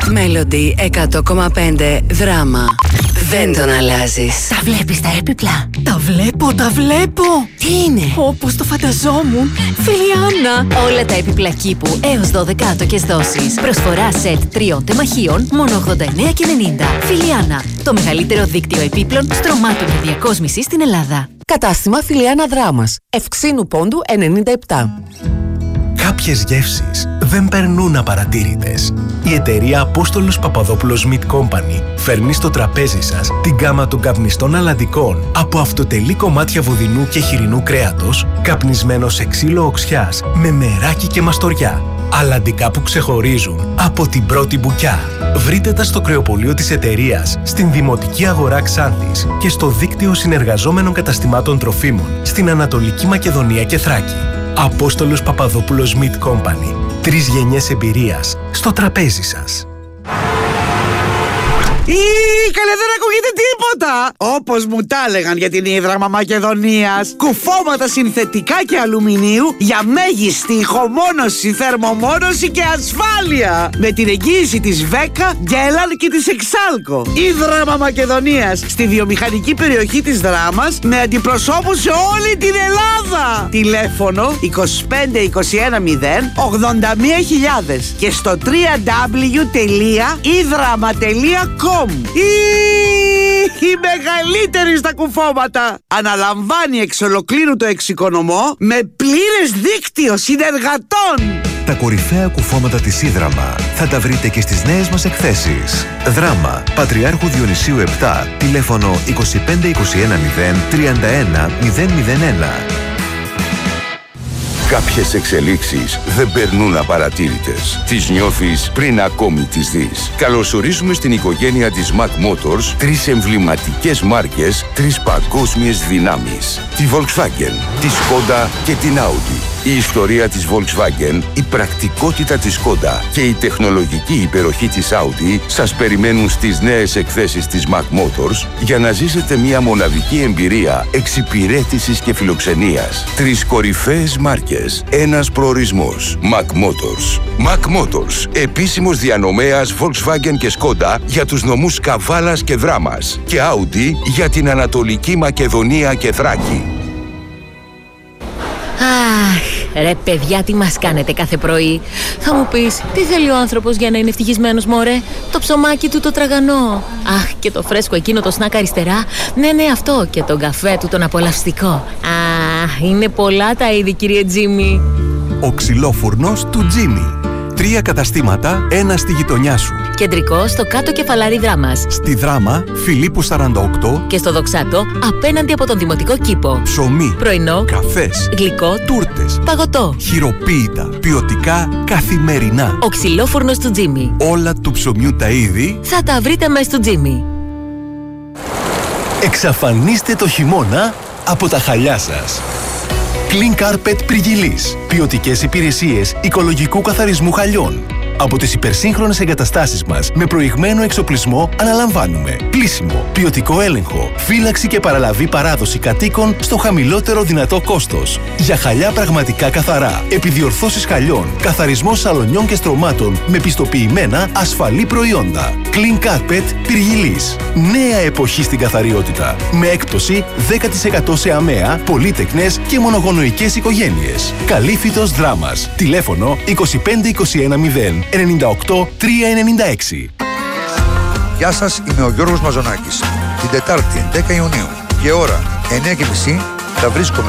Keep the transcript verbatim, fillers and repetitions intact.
Μέλοντι εκατό κόμμα πέντε Δράμα. Δεν τον αλλάζεις. Τα βλέπεις τα έπιπλα? Τα βλέπω, τα βλέπω. Τι είναι? Όπως το φανταζόμουν. Φιλιάνα. Όλα τα έπιπλα κήπου έως δώδεκα άτοκες δόσεις. Προσφορά σετ τριών τεμαχίων, μόνο ογδόντα εννέα και ενενήντα. Φιλιάνα, το μεγαλύτερο δίκτυο επίπλων στρωμάτων για διακόσμηση στην Ελλάδα. Κατάστημα Φιλιάνα Δράμας. Ευξήνου Πόντου ενενήντα επτά. Κάποιες γεύσεις δεν περνούν απαρατήρητες. Η εταιρεία Απόστολος Παπαδόπουλος Meat Company φέρνει στο τραπέζι σας την γκάμα των καπνιστών αλαντικών από αυτοτελή κομμάτια βοδινού και χοιρινού κρέατος, καπνισμένο σε ξύλο οξιάς με μεράκι και μαστοριά. Αλαντικά που ξεχωρίζουν από την πρώτη μπουκιά. Βρείτε τα στο κρεοπωλείο της εταιρείας, στην Δημοτική Αγορά Ξάνθης και στο δίκτυο συνεργαζόμενων καταστημάτων τροφίμων στην Ανατολική Μακεδονία και Θράκη. Απόστολος Παπαδόπουλος Meat Company. Τρεις γενιές εμπειρίας στο τραπέζι σας. Ή, καλέ, δεν ακούγεται τίποτα! Όπως μου τα έλεγαν για την Ίδραμα Μακεδονίας. Κουφώματα συνθετικά και αλουμινίου για μέγιστη ηχομόνωση, θερμομόνωση και ασφάλεια. Με την εγγύηση της Βέκα, Γκέλαν και της Εξάλκο. Ίδραμα Μακεδονίας, στη βιομηχανική περιοχή της Δράμας, με αντιπροσώπους σε όλη την Ελλάδα. Τηλέφωνο είκοσι πέντε είκοσι ένα μηδέν ογδόντα μία χιλιάδες και στο double-u double-u double-u τελεία ίδραμα τελεία com. Η μεγαλύτερη στα κουφώματα. Αναλαμβάνει εξ ολοκλήρου το εξοικονομό με πλήρες δίκτυο συνεργατών. Τα κορυφαία κουφώματα της Ίδραμα θα τα βρείτε και στις νέες μας εκθέσεις. Δράμα, Πατριάρχου Διονυσίου επτά, τηλέφωνο είκοσι πέντε είκοσι ένα μηδέν τριάντα ένα μηδέν μηδέν ένα. Κάποιες εξελίξεις δεν περνούν απαρατήρητες. Τις νιώθεις πριν ακόμη τις δεις. Καλωσορίζουμε στην οικογένεια της Mac Motors τρεις εμβληματικές μάρκες, τρεις παγκόσμιες δυνάμεις. Τη Volkswagen, τη Skoda και την Audi. Η ιστορία της Volkswagen, η πρακτικότητα της Skoda και η τεχνολογική υπεροχή της Audi σας περιμένουν στις νέες εκθέσεις της Mac Motors για να ζήσετε μια μοναδική εμπειρία εξυπηρέτησης και φιλοξενίας. Τρεις κορυφαίες μάρκες, ένας προορισμός. Mac Motors. Mac Motors, επίσημος διανομέας Volkswagen και Skoda για τους νομούς Καβάλας και Δράμας και Audi για την Ανατολική Μακεδονία και Θράκη. Αχ, ρε παιδιά, τι μας κάνετε κάθε πρωί? Θα μου πεις, τι θέλει ο άνθρωπος για να είναι ευτυχισμένος, μωρέ? Το ψωμάκι του το τραγανό. Αχ, και το φρέσκο εκείνο το σνακ αριστερά. Ναι, ναι, αυτό. Και τον καφέ του τον απολαυστικό. Αχ, είναι πολλά τα είδη, κύριε Τζίμι. Ο ξυλόφουρνος του Τζίμι. Τρία καταστήματα, ένα στη γειτονιά σου. Κεντρικό στο κάτω κεφαλάρι Δράμας. Στη Δράμα, Φιλίππου σαράντα οκτώ. Και στο Δοξάτο, απέναντι από τον Δημοτικό Κήπο. Ψωμί, πρωινό, καφές, γλυκό, τούρτες, παγωτό, χειροποίητα, ποιοτικά, καθημερινά. Ο ξυλόφουρνος του Τζίμι. Όλα του ψωμιού τα είδη θα τα βρείτε μέσα στο Τζίμι. Εξαφανίστε το χειμώνα από τα χαλιά σας. Clean Carpet Πριγυλής. Ποιοτικές υπηρεσίες οικολογικού καθαρισμού χαλιών. Από τις υπερσύγχρονες εγκαταστάσεις μας με προηγμένο εξοπλισμό αναλαμβάνουμε πλύσιμο, ποιοτικό έλεγχο, φύλαξη και παραλαβή παράδοση κατοίκων στο χαμηλότερο δυνατό κόστος. Για χαλιά πραγματικά καθαρά, επιδιορθώσεις χαλιών, καθαρισμό σαλονιών και στρωμάτων με πιστοποιημένα ασφαλή προϊόντα. Clean Carpet Πυργιλής. Νέα εποχή στην καθαριότητα. Με έκπτωση δέκα τοις εκατό σε αμαία, πολύτεκνες και μονογονοϊκές οικογένειες. Καλύφιτος Δράμας. Τηλέφωνο είκοσι πέντε είκοσι ένα μηδέν ενενήντα οκτώ τριακόσια ενενήντα έξι. Γεια σας, είμαι ο Γιώργος Μαζονάκης. Την Τετάρτη δέκα Ιουνίου και ώρα εννιά και μισή θα βρίσκομαι